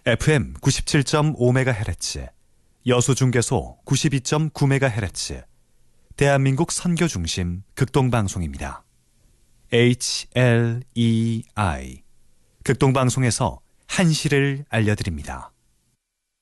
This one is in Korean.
FM 97.5MHz, 여수중개소 92.9MHz, 대한민국 선교중심 극동방송입니다. HLEI, 극동방송에서 한시를 알려드립니다.